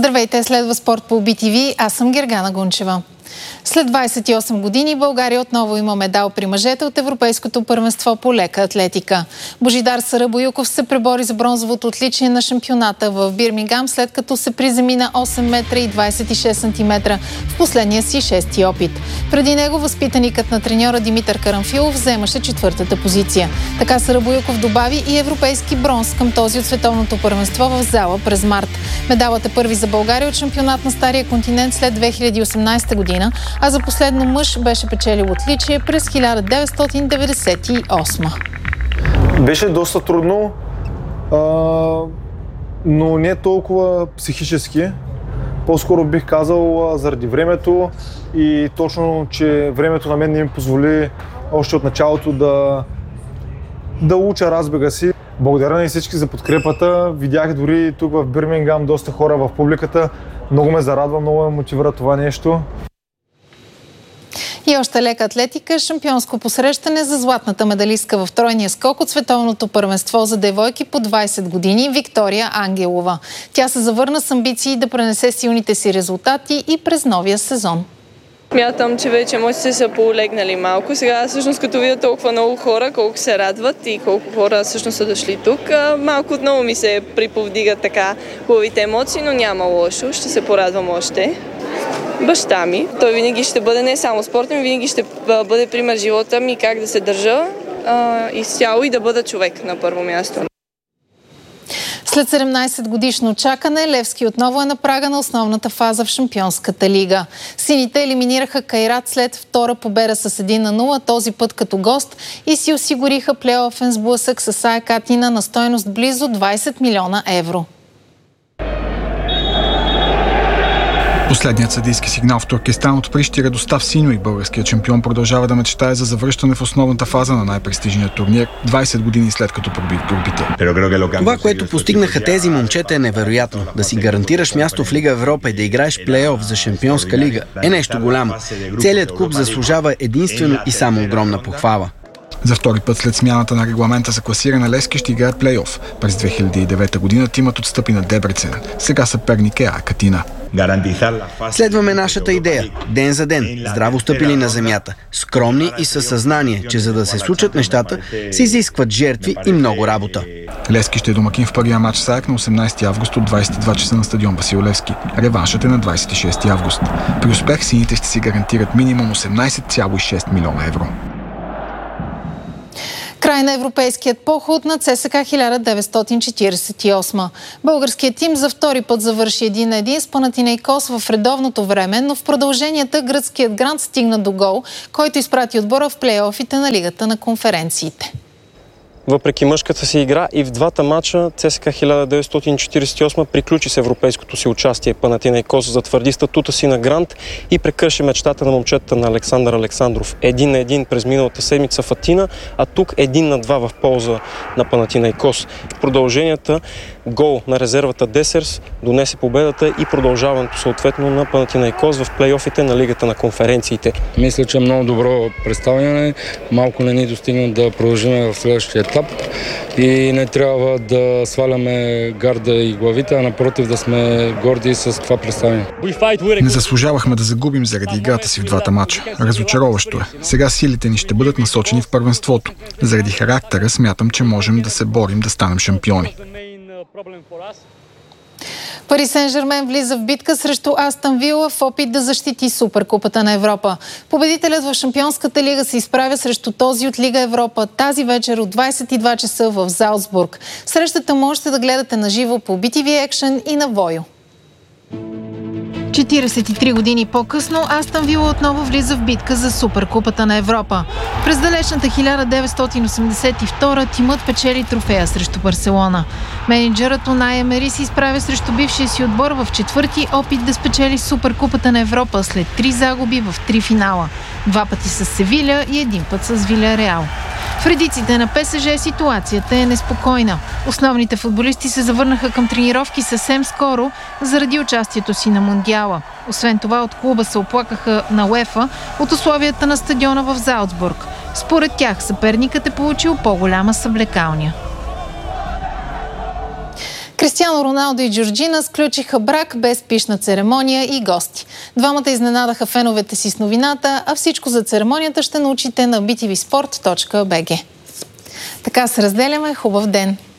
Здравейте, следва спорт по BTV. Аз съм Гергана Гунчева. След 28 години България отново има медал при мъжете от Европейското първенство по лека атлетика. Божидар Сарабоюков се пребори за бронзовото отличие на шампионата в Бирмингам, след като се приземи на 8 метра и 26 сантиметра в последния си 6-ти опит. Преди него възпитаникът на треньора Димитър Карамфилов вземаше 4-та позиция. Така Сарабоюков добави и европейски бронз към този от световното първенство в зала през март. Медалът е първи за България от шампионат на Стария континент след 2018 година, а за последно мъж беше печелил отличие през 1998. Беше доста трудно, но не толкова психически. По-скоро бих казал заради времето и точно, че времето на мен не ми позволи още от началото да уча разбега си. Благодаря на всички за подкрепата. Видях дори тук в Бирмингам доста хора в публиката. Много ме зарадва, много ме мотивира това нещо. И още лека атлетика, шампионско посрещане за златната медалистка в тройния скок от световното първенство за девойки по 20 години Виктория Ангелова. Тя се завърна с амбиции да пренесе силните си резултати и през новия сезон. Смятам, че вече емоциите са полегнали малко. Сега всъщност като видя толкова много хора, колко се радват и колко хора всъщност са дошли тук, малко отново ми се приповдигат така хубавите емоции, но няма лошо, ще се порадвам още. Баща ми, той винаги ще бъде не само спортен, винаги ще бъде пример живота ми как да се държа изцяло и да бъда човек на първо място. След 17 годишно чакане, Левски отново е на прага на основната фаза в Шампионската лига. Сините елиминираха Кайрат след втора победа с 1-0, този път като гост, и си осигуриха плейофен сблъсък с АЕК Атина на стойност близо 20 милиона евро. Последният съдийски сигнал в Туркестан от Прищира Достав Синьо и българският шампион продължава да мечтае за завръщане в основната фаза на най-престижния турнир 20 години след като проби групите. Това, което постигнаха тези момчета, е невероятно. Да си гарантираш място в Лига Европа и да играеш плейоф за Шампионска лига е нещо голямо. Целият клуб заслужава единствено и само огромна похвала. За втори път след смяната на регламента за класиране Левски ще играе плейоф. През 2009 година тимът отстъпи на Дебрецен. Сега съперник е АЕК Атина. Следваме нашата идея. Ден за ден. Здраво стъпили на земята. Скромни и със съзнание, че за да се случат нещата, се изискват жертви и много работа. Левски ще е домакин в първия матч с АЕК на 18 август от 22 часа на стадион Васил Левски. Реваншът е на 26 август. При успех сините ще си гарантират минимум 18,6 милиона евро. Край на европейският поход на ЦСКА 1948. Българският тим за втори път завърши 1-1 с Панатинейкос в редовното време, но в продълженията гръцкият грант стигна до гол, който изпрати отбора в плейофите на Лигата на конференциите. Въпреки мъжката си игра и в двата матча ЦСКА 1948 приключи с европейското си участие. Панатинейкос затвърди статута си на грант и прекърши мечтата на момчетата на Александър Александров. 1-1 през миналата седмица в Атина, а тук 1-2 в полза на Панатинейкос. В продълженията гол на резервата Десерс донесе победата и продължаването съответно на Панатинейкос в плейофите на Лигата на конференциите. Мисля, че много добро представяне. Малко не ни достигна да продължим в следващия етап и не трябва да сваляме гарда и главите, а напротив да сме горди с това представяне. Не заслужавахме да загубим заради играта си в двата матча. Разочароващо е. Сега силите ни ще бъдат насочени в първенството. Заради характера смятам, че можем да се борим да станем шампиони. Пари Сен-Жермен влиза в битка срещу Астън Вила в опит да защити Суперкупата на Европа. Победителят в Шампионската лига се изправя срещу този от Лига Европа тази вечер от 22 часа в Залцбург. Срещата можете да гледате на живо по BTV Action и на Войо. 43 години по-късно Астън Вила отново влиза в битка за Суперкупата на Европа. През далечната 1982 тимът печели трофея срещу Барселона. Мениджърът Унай Емери се изправя среду бившия си отбор в четвърти опит да спечели Суперкупата на Европа след 3 загуби в 3 финала. 2 пъти с Севиля и 1 път с Вилереал. В редиците на ПСЖ ситуацията е неспокойна. Основните футболисти се завърнаха към тренировки съвсем скоро заради участието си на Мундиала. Освен това от клуба се оплакаха на УЕФА от условията на стадиона в Залцбург. Според тях съперникът е получил по-голяма съблекалня. Кристиано Роналдо и Джорджина сключиха брак без пишна церемония и гости. Двамата изненадаха феновете си с новината, а всичко за церемонията ще научите на btvsport.bg. Така се разделяме. Хубав ден!